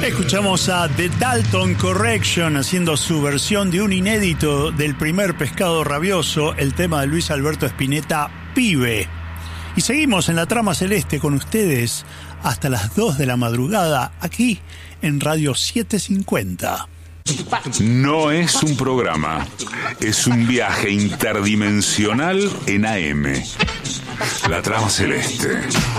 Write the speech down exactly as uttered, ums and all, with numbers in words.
Escuchamos a The Dalton Correction haciendo su versión de un inédito del primer Pescado Rabioso, el tema de Luis Alberto Spinetta, Pibe. Y seguimos en la trama celeste con ustedes hasta las dos de la madrugada, aquí en Radio setecientos cincuenta. No es un programa, es un viaje interdimensional en A M. La trama celeste.